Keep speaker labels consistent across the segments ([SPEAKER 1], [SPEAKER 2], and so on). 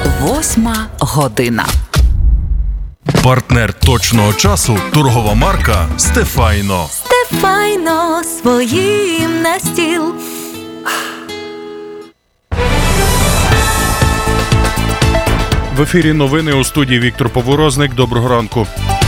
[SPEAKER 1] 8 година.
[SPEAKER 2] Партнер точного часу – торгова марка «Стефайно».
[SPEAKER 3] Стефайно своїм на стіл.
[SPEAKER 2] В ефірі новини, у студії Віктор Поворозник. Доброго ранку.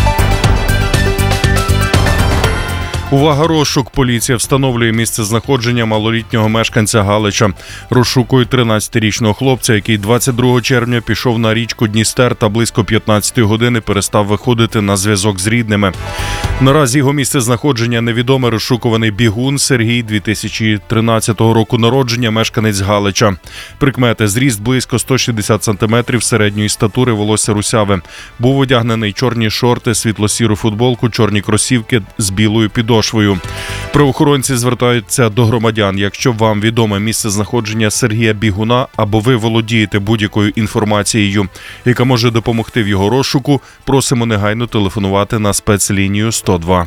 [SPEAKER 2] Увага, розшук. Поліція встановлює місце знаходження малолітнього мешканця Галича. Розшукують 13-річного хлопця, який 22 червня пішов на річку Дністер та близько 15 години перестав виходити на зв'язок з рідними. Наразі його місце знаходження невідоме. Розшукуваний бігун Сергій, 2013 року народження, мешканець Галича. Прикмети: зріст близько 160 см, середньої статури, волосся русяве. Був одягнений чорні шорти, світло-сіру футболку, чорні кросівки з білою підошвою. Правоохоронці звертаються до громадян. Якщо вам відоме місце знаходження Сергія Бігуна або ви володієте будь-якою інформацією, яка може допомогти в його розшуку, просимо негайно телефонувати на спецлінію 102.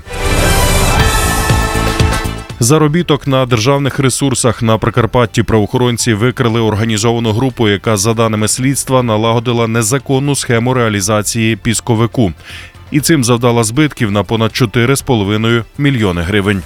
[SPEAKER 2] Заробіток на державних ресурсах. На Прикарпатті правоохоронці викрили організовану групу, яка, за даними слідства, налагодила незаконну схему реалізації пісковику. І цим завдала збитків на понад 4,5 мільйони гривень.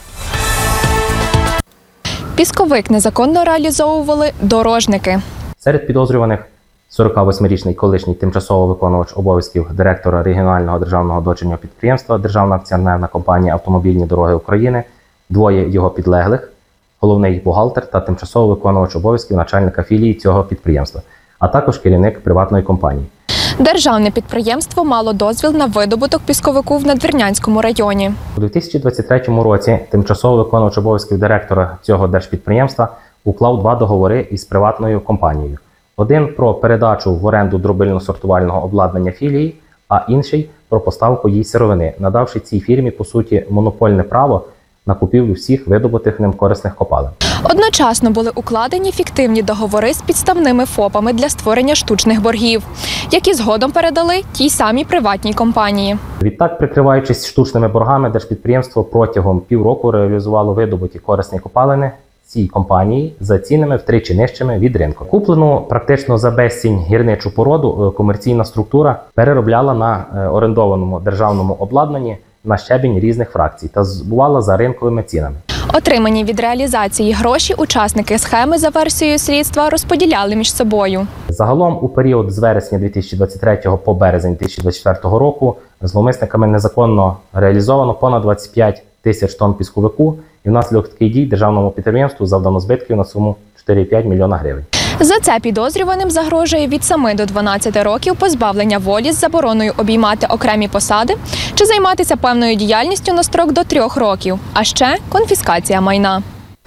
[SPEAKER 4] Пісковик незаконно реалізовували дорожники.
[SPEAKER 5] Серед підозрюваних 48-річний колишній тимчасово виконувач обов'язків директора регіонального державного дочірнього підприємства Державна акціонерна компанія «Автомобільні дороги України», двоє його підлеглих, головний бухгалтер та тимчасово виконувач обов'язків начальника філії цього підприємства, а також керівник приватної компанії.
[SPEAKER 4] Державне підприємство мало дозвіл на видобуток пісковику в Надвірнянському районі.
[SPEAKER 5] У 2023 році тимчасово виконувач обов'язків директора цього держпідприємства уклав 2 договори із приватною компанією. Один про передачу в оренду дробильно-сортувального обладнання філії, а інший про поставку їй сировини, надавши цій фірмі, по суті, монопольне право на купівлю всіх видобутих ним корисних копалин.
[SPEAKER 4] Одночасно були укладені фіктивні договори з підставними ФОПами для створення штучних боргів, які згодом передали тій самій приватній компанії.
[SPEAKER 5] Відтак, прикриваючись штучними боргами, держпідприємство протягом півроку реалізувало видобуті корисні копалини цій компанії за цінами втричі нижчими від ринку. Куплену практично за безцінь гірничу породу комерційна структура переробляла на орендованому державному обладнанні на щебінь різних фракцій та збувала за ринковими цінами.
[SPEAKER 4] Отримані від реалізації гроші учасники схеми, за версією слідства, розподіляли між собою.
[SPEAKER 5] Загалом у період з вересня 2023 по березень 2024 року зловмисниками незаконно реалізовано понад 25 тисяч тонн пісковику, і внаслідок таких дій державному підприємству завдано збитків на суму 4,5 мільйона гривень.
[SPEAKER 4] За це підозрюваним загрожує від 7 до 12 років позбавлення волі з забороною обіймати окремі посади чи займатися певною діяльністю на строк до 3 років, а ще конфіскація майна.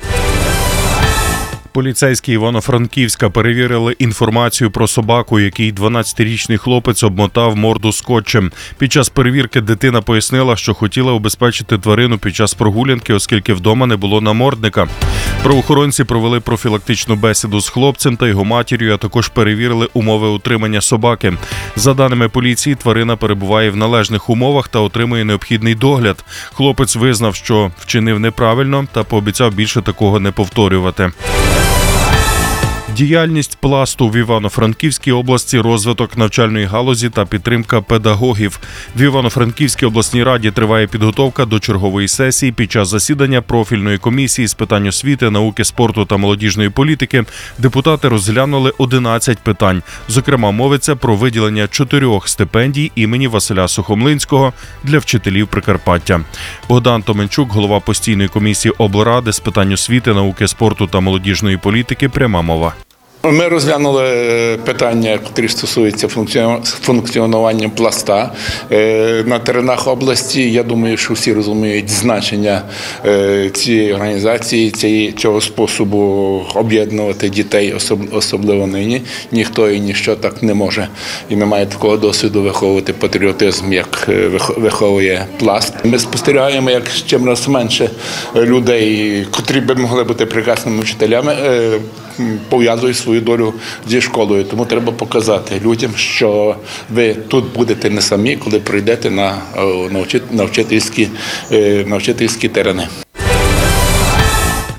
[SPEAKER 2] Поліцейські Івано-Франківська перевірили інформацію про собаку, який 12-річний хлопець обмотав морду скотчем. Під час перевірки дитина пояснила, що хотіла убезпечити тварину під час прогулянки, оскільки вдома не було намордника. Правоохоронці провели профілактичну бесіду з хлопцем та його матір'ю, а також перевірили умови утримання собаки. За даними поліції, тварина перебуває в належних умовах та отримує необхідний догляд. Хлопець визнав, що вчинив неправильно та пообіцяв більше такого не повторювати. Діяльність пласту в Івано-Франківській області, розвиток навчальної галузі та підтримка педагогів. В Івано-Франківській обласній раді триває підготовка до чергової сесії. Під час засідання профільної комісії з питань освіти, науки, спорту та молодіжної політики депутати розглянули 11 питань. Зокрема, мовиться про виділення 4 стипендій імені Василя Сухомлинського для вчителів Прикарпаття. Богдан Томенчук, голова постійної комісії облради з питань освіти, науки, спорту та молодіжної політики. Пряма мова.
[SPEAKER 6] Ми розглянули питання, які стосуються функціонування пласта на теренах області. Я думаю, що всі розуміють значення цієї організації, цього способу об'єднувати дітей, особливо нині. Ніхто і ніщо так не може і не має такого досвіду виховувати патріотизм, як виховує пласт. Ми спостерігаємо, як чим раз менше людей, котрі б могли бути прекрасними вчителями, пов'язують свою долю зі школою. Тому треба показати людям, що ви тут будете не самі, коли прийдете на вчительські терени.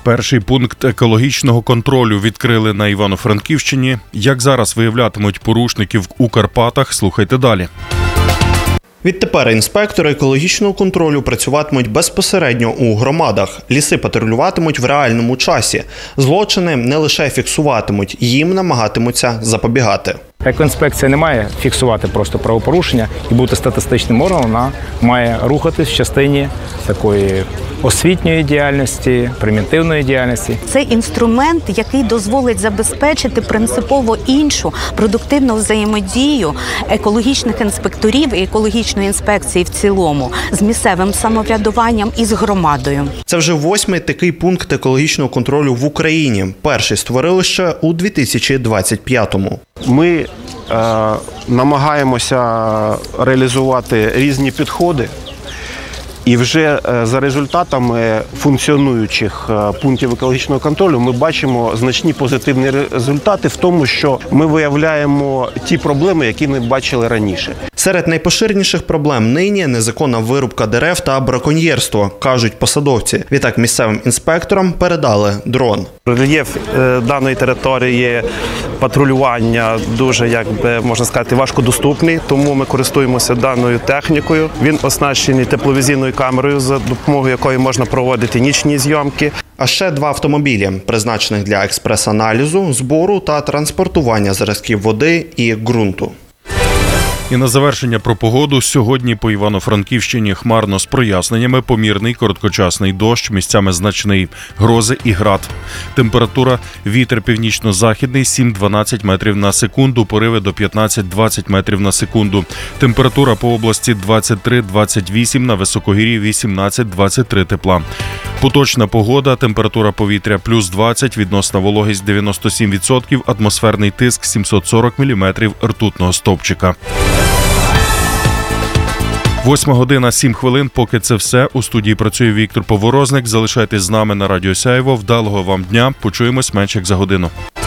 [SPEAKER 2] Перший пункт екологічного контролю відкрили на Івано-Франківщині. Як зараз виявлятимуть порушників у Карпатах, слухайте далі.
[SPEAKER 7] Відтепер інспектори екологічного контролю працюватимуть безпосередньо у громадах. Ліси патрулюватимуть в реальному часі. Злочини не лише фіксуватимуть, їм намагатимуться запобігати.
[SPEAKER 8] Екоінспекція не має фіксувати просто правопорушення і бути статистичним органом, вона має рухатись в частині такої освітньої діяльності, примітивної діяльності.
[SPEAKER 9] Це інструмент, який дозволить забезпечити принципово іншу продуктивну взаємодію екологічних інспекторів і екологічної інспекції в цілому з місцевим самоврядуванням і з громадою.
[SPEAKER 7] Це вже 8-й такий пункт екологічного контролю в Україні. Перший створили ще у 2025-му.
[SPEAKER 10] Ми намагаємося реалізувати різні підходи. І вже за результатами функціонуючих пунктів екологічного контролю ми бачимо значні позитивні результати в тому, що ми виявляємо ті проблеми, які не бачили раніше.
[SPEAKER 7] Серед найпоширеніших проблем нині незаконна вирубка дерев та браконьєрство, кажуть посадовці. Відтак місцевим інспекторам передали дрон.
[SPEAKER 11] Рельєф даної території, патрулювання дуже, можна сказати, важкодоступний, тому ми користуємося даною технікою. Він оснащений тепловізійною камерою, за допомогою якої можна проводити нічні зйомки. А ще 2 автомобілі, призначених для експрес-аналізу, збору та транспортування зразків води і ґрунту.
[SPEAKER 2] І на завершення про погоду. Сьогодні по Івано-Франківщині хмарно з проясненнями, помірний короткочасний дощ, місцями значний, грози і град. Температура – вітер північно-західний 7-12 метрів на секунду, пориви до 15-20 метрів на секунду. Температура по області 23-28, на високогір'ї 18-23 тепла. Поточна погода, температура повітря плюс 20, відносна вологість 97%, атмосферний тиск 740 мм ртутного стовпчика. 8:07, поки це все. У студії працює Віктор Поворозник. Залишайтесь з нами на Радіо Сяйво. Вдалого вам дня. Почуємось менше як за годину.